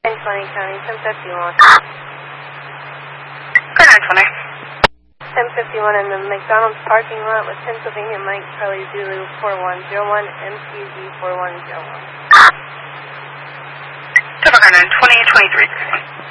1020 County, 1051. 920. 1051 in the McDonald's parking lot with Pennsylvania Mike Charlie Zulu 4101, MPZ 4101. 20, 23.